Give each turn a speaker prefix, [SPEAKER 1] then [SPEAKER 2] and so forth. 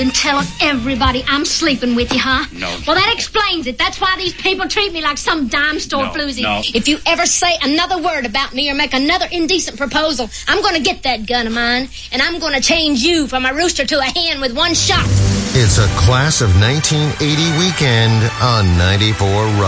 [SPEAKER 1] been telling everybody I'm sleeping with you, huh?
[SPEAKER 2] No.
[SPEAKER 1] Well, that explains it. That's why these people treat me like some dime store floozy.
[SPEAKER 2] No.
[SPEAKER 1] If you ever say another word about me or make another indecent proposal, I'm going to get that gun of mine, and I'm going to change you from a rooster to a hen with one shot.
[SPEAKER 3] It's a class of 1980 weekend on 94 Rock.